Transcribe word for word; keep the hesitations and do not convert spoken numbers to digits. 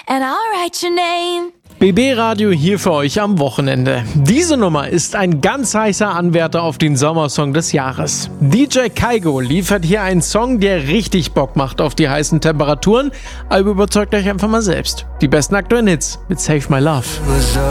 and I'll write your name. B B Radio hier für euch am Wochenende. Diese Nummer ist ein ganz heißer Anwärter auf den Sommersong des Jahres. D J Kaigo liefert hier einen Song, der richtig Bock macht auf die heißen Temperaturen, aber überzeugt euch einfach mal selbst. Die besten aktuellen Hits mit Save My Love.